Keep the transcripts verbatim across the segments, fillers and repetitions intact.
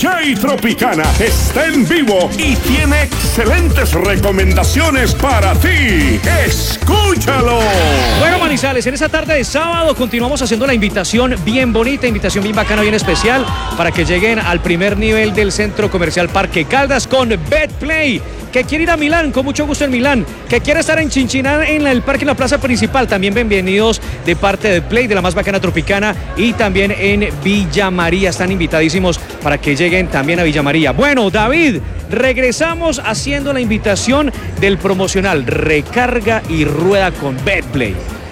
D J Tropicana está en vivo y tiene excelentes recomendaciones para ti. ¡Escúchalo! Bueno, Manizales, en esta tarde de sábado continuamos haciendo la invitación bien bonita, invitación bien bacana, bien especial, para que lleguen al primer nivel del Centro Comercial Parque Caldas con Betplay. Que quiere ir a Milán, con mucho gusto en Milán. Que quiere estar en Chinchiná, en el parque, en la plaza principal. También bienvenidos de parte de Play, de la más bacana Tropicana. Y también en Villa María. Están invitadísimos para que lleguen también a Villa María. Bueno, David, regresamos haciendo la invitación del promocional Recarga y Rueda con Betplay.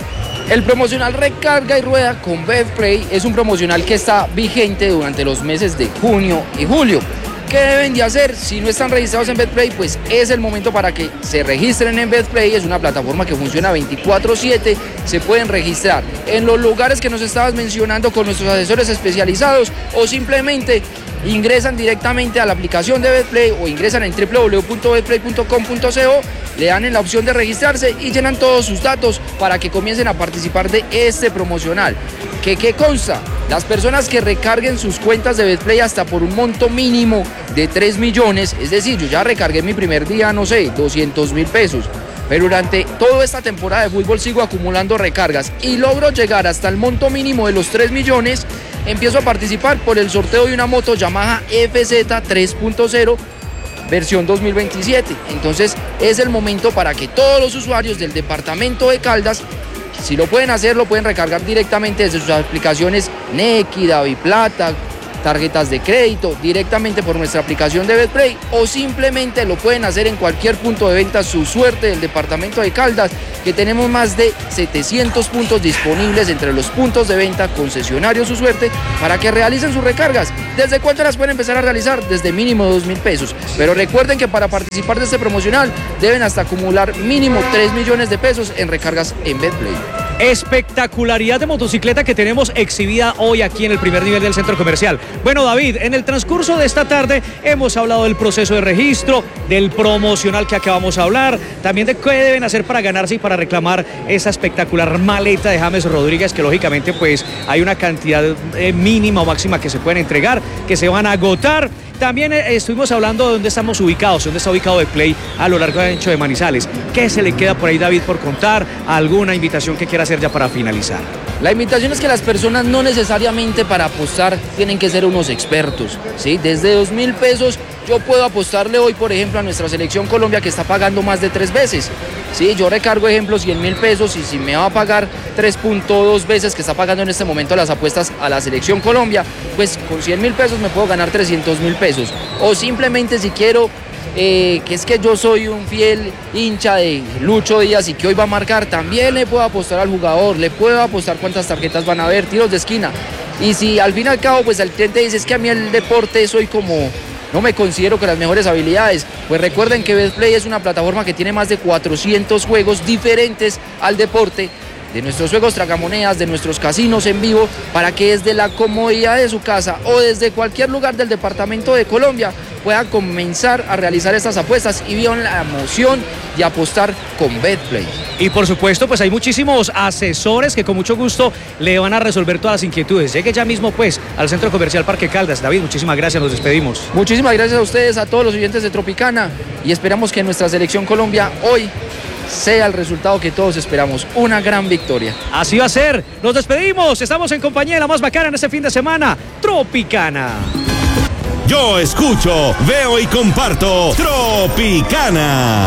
El promocional Recarga y Rueda con Betplay es un promocional que está vigente durante los meses de junio y julio. ¿Qué deben de hacer? Si no están registrados en Betplay, pues es el momento para que se registren en Betplay. Es una plataforma que funciona veinticuatro siete, se pueden registrar en los lugares que nos estabas mencionando con nuestros asesores especializados, o simplemente ingresan directamente a la aplicación de Betplay o ingresan en w w w punto betplay punto com punto co, le dan en la opción de registrarse y llenan todos sus datos para que comiencen a participar de este promocional. ¿Qué, qué consta? Las personas que recarguen sus cuentas de Betplay hasta por un monto mínimo de tres millones, es decir, yo ya recargué mi primer día, no sé, doscientos mil pesos, pero durante toda esta temporada de fútbol sigo acumulando recargas y logro llegar hasta el monto mínimo de los tres millones, empiezo a participar por el sorteo de una moto Yamaha F Z tres punto cero versión dos mil veintisiete. Entonces es el momento para que todos los usuarios del departamento de Caldas, si lo pueden hacer, lo pueden recargar directamente desde sus aplicaciones Nequi, DaviPlata, tarjetas de crédito, directamente por nuestra aplicación de Betplay, o simplemente lo pueden hacer en cualquier punto de venta Su Suerte del departamento de Caldas, que tenemos más de setecientos puntos disponibles entre los puntos de venta concesionarios Su Suerte para que realicen sus recargas. ¿Desde cuánto las pueden empezar a realizar? Desde mínimo dos mil pesos. Pero recuerden que para participar de este promocional deben hasta acumular mínimo tres millones de pesos en recargas en Betplay. Espectacularidad de motocicleta que tenemos exhibida hoy aquí en el primer nivel del centro comercial. Bueno, David, en el transcurso de esta tarde hemos hablado del proceso de registro, del promocional que acabamos de hablar, también de qué deben hacer para ganarse y para reclamar esa espectacular maleta de James Rodríguez, que lógicamente pues hay una cantidad eh, mínima o máxima que se pueden entregar, que se van a agotar. También eh, estuvimos hablando de dónde estamos ubicados, dónde está ubicado Betplay a lo largo y ancho de Manizales. ¿Qué se le queda por ahí, David, por contar? ¿Alguna invitación que quiera hacer ya para finalizar? La invitación es que las personas no necesariamente para apostar tienen que ser unos expertos, ¿sí? Desde dos mil pesos yo puedo apostarle hoy, por ejemplo, a nuestra selección Colombia, que está pagando más de tres veces. Sí, yo recargo, ejemplo, cien mil pesos, y si me va a pagar tres punto dos veces que está pagando en este momento las apuestas a la selección Colombia, pues con cien mil pesos me puedo ganar trescientos mil pesos. O simplemente si quiero, eh, que es que yo soy un fiel hincha de Lucho Díaz y que hoy va a marcar, también le puedo apostar al jugador, le puedo apostar cuántas tarjetas van a haber, tiros de esquina. Y si al fin y al cabo pues el cliente dice, es que a mí el deporte soy como... no me considero con las mejores habilidades, pues recuerden que Betplay es una plataforma que tiene más de cuatrocientos juegos diferentes al deporte, de nuestros juegos tragamonedas, de nuestros casinos en vivo, para que desde la comodidad de su casa o desde cualquier lugar del departamento de Colombia puedan comenzar a realizar estas apuestas y vivan la emoción de apostar con Betplay. Y por supuesto, pues hay muchísimos asesores que con mucho gusto le van a resolver todas las inquietudes. Llegue ya mismo pues al Centro Comercial Parque Caldas. David, muchísimas gracias, nos despedimos. Muchísimas gracias a ustedes, a todos los oyentes de Tropicana, y esperamos que nuestra selección Colombia hoy sea el resultado que todos esperamos, una gran victoria. Así va a ser, nos despedimos, estamos en compañía de la más bacana en este fin de semana, Tropicana. Yo escucho, veo y comparto Tropicana.